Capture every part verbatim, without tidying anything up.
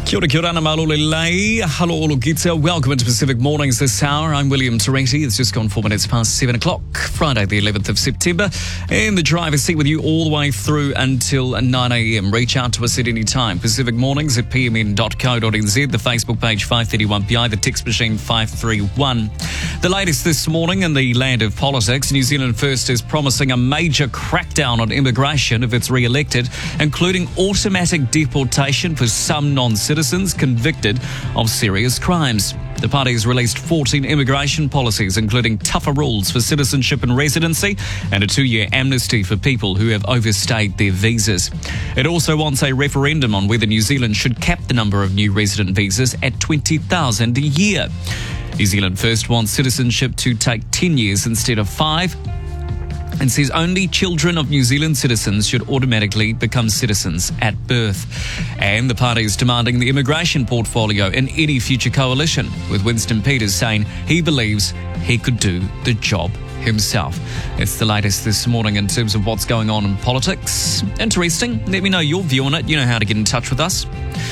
Kia ora, kia ora, na malo lelei. Hello, olo gita. Welcome into Pacific Mornings this hour. I'm William Torretti. It's just gone four minutes past seven o'clock, Friday the eleventh of September. In the driver's seat with you all the way through until nine a.m. Reach out to us at any time. Pacific Mornings at p m n dot co dot n z, the Facebook page five thirty-one P I, the text machine five three one. The latest this morning in the land of politics, New Zealand First is promising a major crackdown on immigration if it's re-elected, including automatic deportation for some non-citizens convicted of serious crimes. The party has released fourteen immigration policies, including tougher rules for citizenship and residency and a two-year amnesty for people who have overstayed their visas. It also wants a referendum on whether New Zealand should cap the number of new resident visas at twenty thousand a year. New Zealand First wants citizenship to take ten years instead of five, and says only children of New Zealand citizens should automatically become citizens at birth. And the party is demanding the immigration portfolio in any future coalition, with Winston Peters saying he believes he could do the job himself. It's the latest this morning in terms of what's going on in politics. Interesting. Let me know your view on it. You know how to get in touch with us.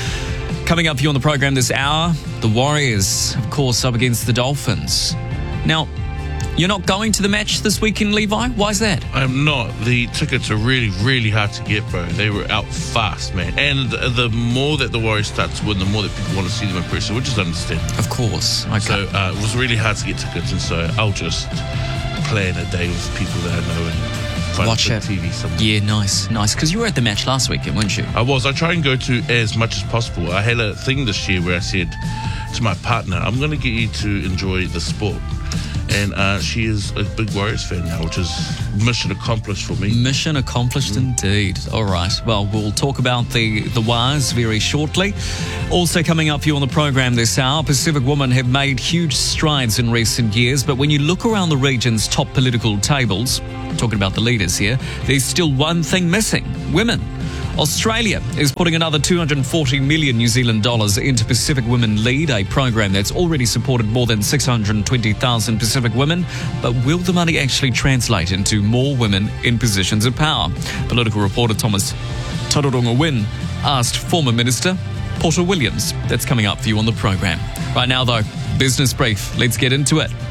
Coming up for you on the program this hour, the Warriors, of course, up against the Dolphins. Now, you're not going to the match this weekend, Levi? Why is that? I'm not. The tickets are really, really hard to get, bro. They were out fast, man. And the more that the Warriors start to win, the more that people want to see them in person, which is understandable. Of course. Okay. So uh, it was really hard to get tickets, and so I'll just plan a day with people that I know and find watch it. T V somewhere. Yeah, nice, nice. Because you were at the match last weekend, weren't you? I was. I try and go to as much as possible. I had a thing this year where I said to my partner, I'm going to get you to enjoy the sport. And uh, she is a big Warriors fan now, which is mission accomplished for me. Mission accomplished mm. indeed. All right. Well, we'll talk about the, the Wires very shortly. Also coming up for you on the program this hour, Pacific women have made huge strides in recent years, but when you look around the region's top political tables, talking about the leaders here, there's still one thing missing: women. Australia is putting another two hundred forty million New Zealand dollars into Pacific Women Lead, a program that's already supported more than six hundred twenty thousand Pacific women. But will the money actually translate into more women in positions of power? Political reporter Thomas Tauranga Wynne asked former Minister Porter Williams. That's coming up for you on the program. Right now, though, Business Brief. Let's get into it.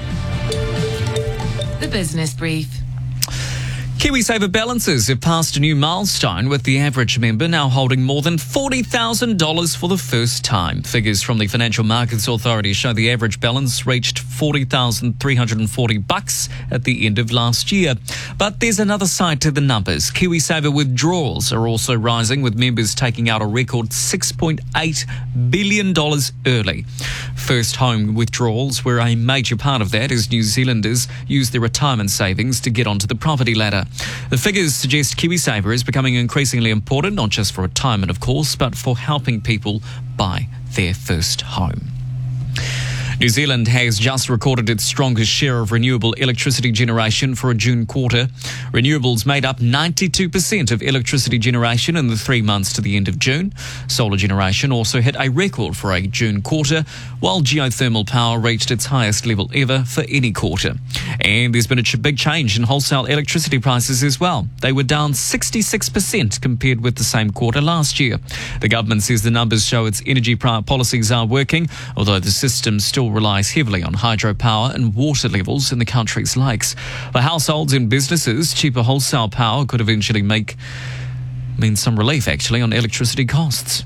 The Business Brief. KiwiSaver balances have passed a new milestone, with the average member now holding more than forty thousand dollars for the first time. Figures from the Financial Markets Authority show the average balance reached forty thousand three hundred forty bucks at the end of last year. But there's another side to the numbers. KiwiSaver withdrawals are also rising, with members taking out a record six point eight billion dollars early. First home withdrawals were a major part of that, as New Zealanders use their retirement savings to get onto the property ladder. The figures suggest KiwiSaver is becoming increasingly important, not just for retirement, of course, but for helping people buy their first home. New Zealand has just recorded its strongest share of renewable electricity generation for a June quarter. Renewables made up ninety-two percent of electricity generation in the three months to the end of June. Solar generation also hit a record for a June quarter, while geothermal power reached its highest level ever for any quarter. And there's been a big change in wholesale electricity prices as well. They were down sixty-six percent compared with the same quarter last year. The government says the numbers show its energy policies are working, although the system still relies heavily on hydropower and water levels in the country's lakes. For households and businesses, cheaper wholesale power could eventually make mean some relief, actually, on electricity costs.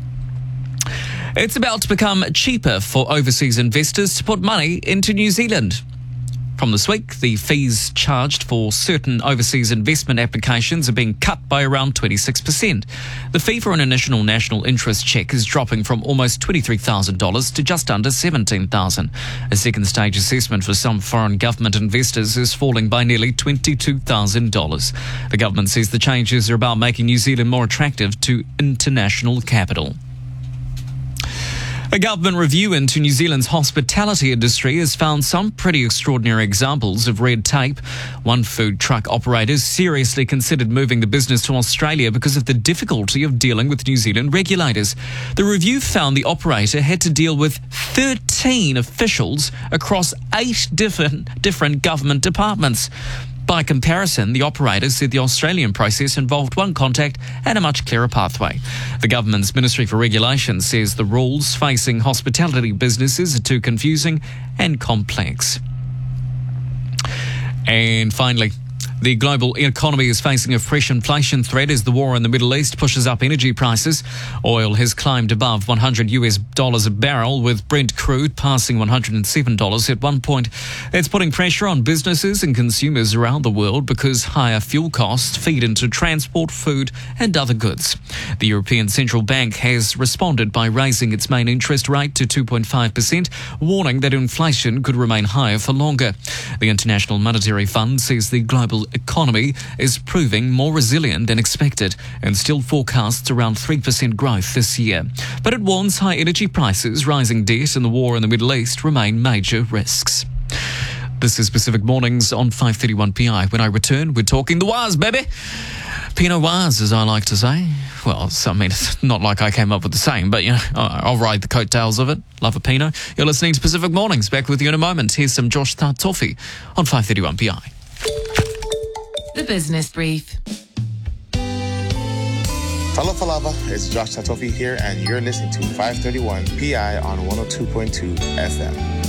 It's about to become cheaper for overseas investors to put money into New Zealand. From this week, the fees charged for certain overseas investment applications are being cut by around twenty-six percent. The fee for an initial national interest check is dropping from almost twenty-three thousand dollars to just under seventeen thousand dollars. A second stage assessment for some foreign government investors is falling by nearly twenty-two thousand dollars. The government says the changes are about making New Zealand more attractive to international capital. A government review into New Zealand's hospitality industry has found some pretty extraordinary examples of red tape. One food truck operator seriously considered moving the business to Australia because of the difficulty of dealing with New Zealand regulators. The review found the operator had to deal with thirteen officials across eight different, different government departments. By comparison, the operator said the Australian process involved one contact and a much clearer pathway. The government's Ministry for Regulation says the rules facing hospitality businesses are too confusing and complex. And finally, the global economy is facing a fresh inflation threat as the war in the Middle East pushes up energy prices. Oil has climbed above one hundred US dollars a barrel, with Brent crude passing one hundred seven dollars at one point. It's putting pressure on businesses and consumers around the world because higher fuel costs feed into transport, food and other goods. The European Central Bank has responded by raising its main interest rate to two point five percent, warning that inflation could remain higher for longer. The International Monetary Fund says the global economy is proving more resilient than expected and still forecasts around three percent growth this year. But it warns high energy prices, rising debt and the war in the Middle East remain major risks. This is Pacific Mornings on five thirty-one P I. When I return, we're talking the Waz, baby. Pinot Waz, as I like to say. Well, I mean, it's not like I came up with the same, but, you know, I'll ride the coattails of it. Love a Pinot. You're listening to Pacific Mornings. Back with you in a moment. Here's some Josh Tartoffy on five thirty-one P I. The Business Brief. Hello, Falava. It's Josh Tartoffy here, and you're listening to five thirty-one P I on one oh two point two F M.